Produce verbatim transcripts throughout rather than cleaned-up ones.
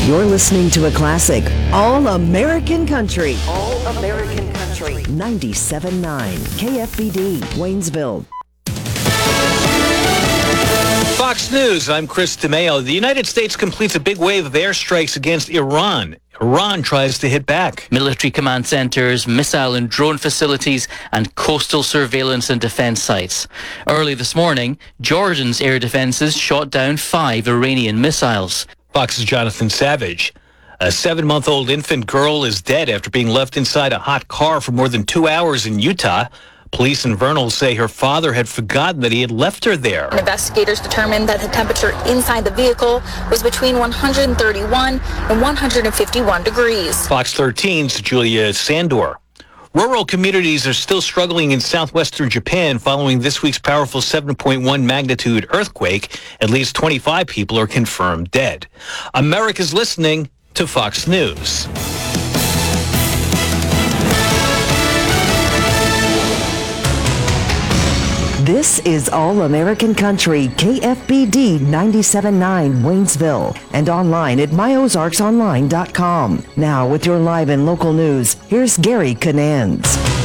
You're listening to a classic, All American Country. All American Country. ninety-seven point nine K F B D, Waynesville. Fox News, I'm Chris DeMeo. The United States completes a big wave of airstrikes against Iran. Iran tries to hit back. Military command centres, missile and drone facilities, and coastal surveillance and defence sites. Early this morning, Jordan's air defences shot down five Iranian missiles. Fox's Jonathan Savage. A seven-month-old infant girl is dead after being left inside a hot car for more than two hours in Utah. Police in Vernal say her father had forgotten that he had left her there. Investigators determined that the temperature inside the vehicle was between one hundred thirty-one and one hundred fifty-one degrees. Fox thirteen's Julia Sandor. Rural communities are still struggling in southwestern Japan following this week's powerful seven point one magnitude earthquake. At least twenty-five people are confirmed dead. America's listening to Fox News. This is All American Country, K F B D ninety-seven point nine Waynesville, and online at my ozarks online dot com. Now, with your live and local news, here's Gary Canans.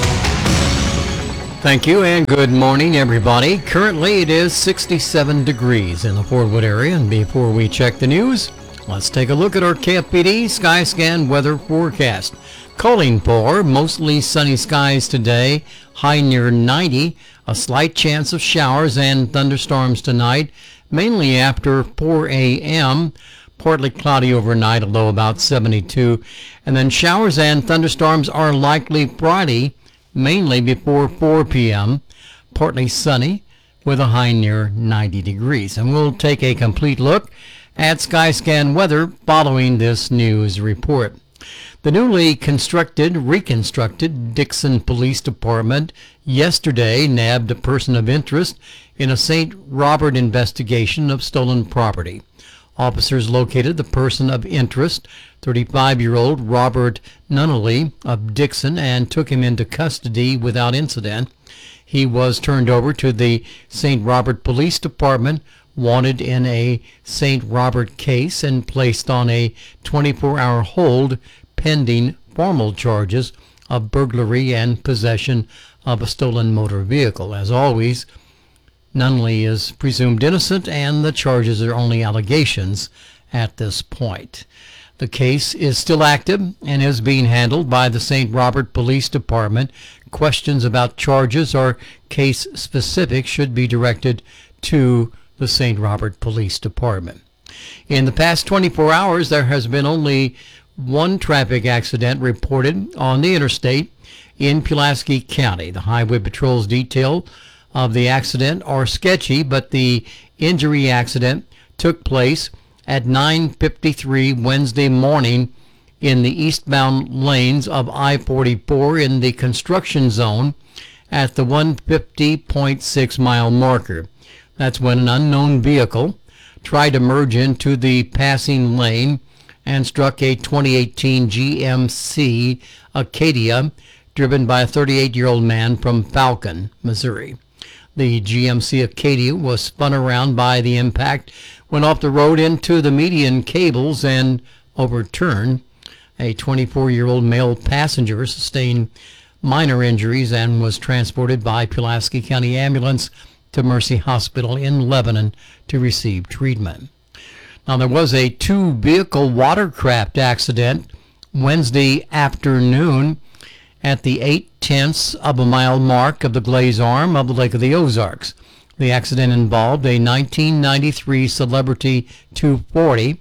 Thank you, and good morning, everybody. Currently, it is sixty-seven degrees in the Fort Wood area, and before we check the news, let's take a look at our K F B D Skyscan weather forecast. Calling for mostly sunny skies today, high near ninety. A slight chance of showers and thunderstorms tonight, mainly after four a.m. Partly cloudy overnight, a low about seventy-two. And then showers and thunderstorms are likely Friday, mainly before four p.m. Partly sunny with a high near ninety degrees. And we'll take a complete look at Skyscan weather following this news report. The newly constructed, reconstructed Dixon Police Department yesterday nabbed a person of interest in a Saint Robert investigation of stolen property. Officers located the person of interest, thirty-five-year-old Robert Nunnally of Dixon, and took him into custody without incident. He was turned over to the Saint Robert Police Department, wanted in a Saint Robert case, and placed on a twenty-four hour hold pending formal charges of burglary and possession of a stolen motor vehicle. As always, Nunnally is presumed innocent, and the charges are only allegations at this point. The case is still active and is being handled by the Saint Robert Police Department. Questions about charges or case specific should be directed to the Saint Robert Police Department. In the past twenty-four hours, there has been only one traffic accident reported on the interstate in Pulaski County. The Highway Patrol's detail of the accident are sketchy, but the injury accident took place at nine fifty-three Wednesday morning in the eastbound lanes of I forty-four in the construction zone at the one fifty point six mile marker. That's when an unknown vehicle tried to merge into the passing lane and struck a twenty eighteen G M C Acadia driven by a thirty-eight-year-old man from Falcon, Missouri. The G M C Acadia was spun around by the impact, went off the road into the median cables, and overturned. A twenty-four-year-old male passenger sustained minor injuries and was transported by Pulaski County Ambulance to Mercy Hospital in Lebanon to receive treatment. Now, there was a two-vehicle watercraft accident Wednesday afternoon at the eight-tenths of a mile mark of the Glaze Arm of the Lake of the Ozarks. The accident involved a nineteen ninety-three Celebrity two forty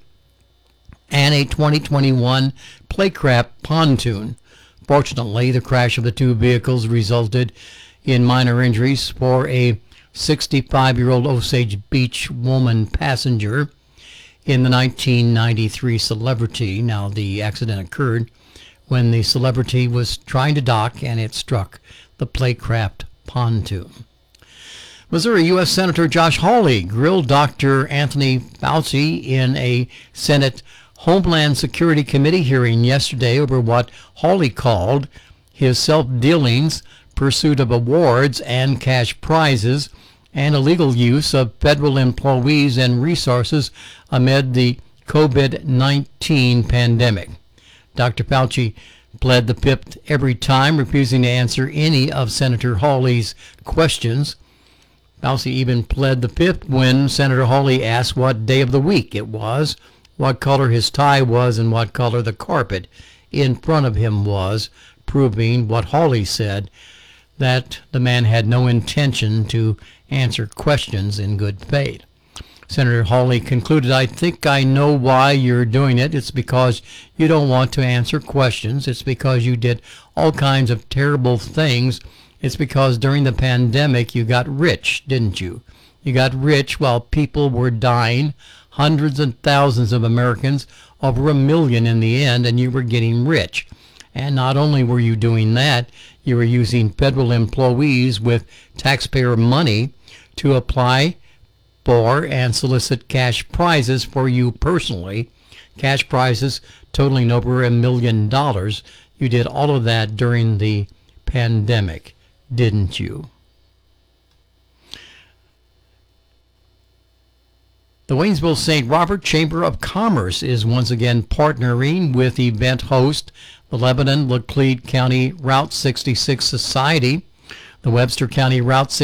and a twenty twenty-one Playcraft pontoon. Fortunately, the crash of the two vehicles resulted in minor injuries for a sixty-five-year-old Osage Beach woman passenger in the nineteen ninety-three Celebrity. Now, the accident occurred when the Celebrity was trying to dock and it struck the Playcraft pontoon. Missouri U S Senator Josh Hawley grilled Doctor Anthony Fauci in a Senate Homeland Security Committee hearing yesterday over what Hawley called his self-dealings, pursuit of awards and cash prizes, and illegal use of federal employees and resources amid the COVID nineteen pandemic. Doctor Fauci pled the fifth every time, refusing to answer any of Senator Hawley's questions. Fauci even pled the fifth when Senator Hawley asked what day of the week it was, what color his tie was, and what color the carpet in front of him was, proving what Hawley said, that the man had no intention to answer questions in good faith. Senator Hawley concluded, "I think I know why you're doing it. It's because you don't want to answer questions. It's because you did all kinds of terrible things. It's because during the pandemic you got rich, didn't you? You got rich while people were dying, hundreds and thousands of Americans, over a million in the end, and you were getting rich. And not only were you doing that, you were using federal employees with taxpayer money to apply for and solicit cash prizes for you personally, cash prizes totaling over a million dollars. You did all of that during the pandemic, didn't you?" The Waynesville Saint Robert Chamber of Commerce is once again partnering with event host, the Lebanon Laclede County Route sixty-six Society. The Webster County Route